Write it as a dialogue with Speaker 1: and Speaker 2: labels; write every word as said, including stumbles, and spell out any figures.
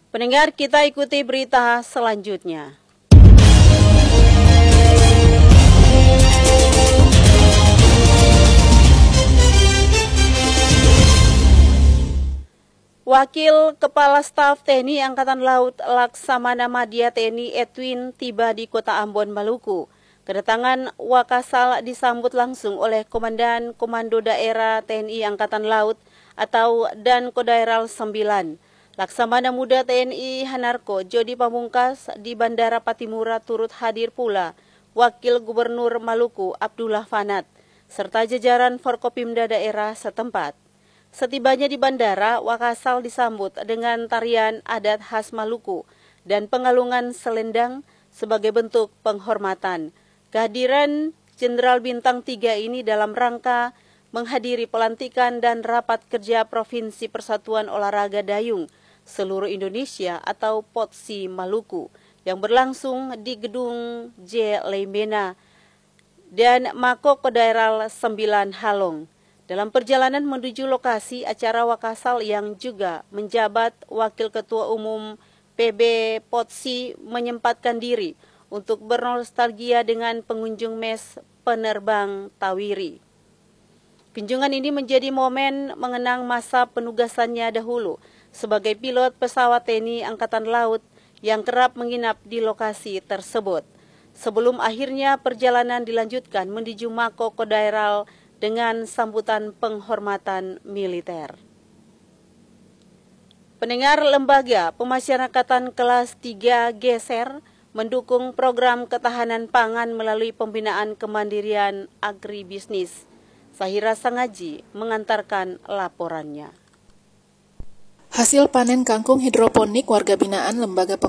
Speaker 1: Pendengar, kita ikuti berita selanjutnya. Wakil Kepala Staf T N I Angkatan Laut Laksamana Madya T N I Edwin tiba di Kota Ambon, Maluku. Kedatangan Wakasal disambut langsung oleh Komandan Komando Daerah T N I Angkatan Laut atau Dan Kodaeral sembilan. Laksamana Muda T N I Hanarko Jody Pamungkas di Bandara Patimura turut hadir pula Wakil Gubernur Maluku Abdullah Fanat serta jajaran Forkopimda daerah setempat. Setibanya di bandara, Wakasal disambut dengan tarian adat khas Maluku dan pengalungan selendang sebagai bentuk penghormatan. Kehadiran Jenderal Bintang tiga ini dalam rangka menghadiri pelantikan dan rapat kerja Provinsi Persatuan Olahraga Dayung seluruh Indonesia atau P O T S I Maluku yang berlangsung di Gedung J. Lembena dan Mako Kodaeral sembilan Halong. Dalam perjalanan menuju lokasi acara, Wakasal yang juga menjabat Wakil Ketua Umum P B P O T S I menyempatkan diri untuk bernostalgia dengan pengunjung mes penerbang Tawiri. Kunjungan ini menjadi momen mengenang masa penugasannya dahulu sebagai pilot pesawat T N I Angkatan Laut yang kerap menginap di lokasi tersebut. Sebelum akhirnya perjalanan dilanjutkan menuju Mako Kodaeral dengan sambutan penghormatan militer. Pendengar, Lembaga Pemasyarakatan Kelas tiga Geser mendukung program ketahanan pangan melalui pembinaan kemandirian agribisnis. Sahira Sangaji mengantarkan laporannya.
Speaker 2: Hasil panen kangkung hidroponik warga binaan Lembaga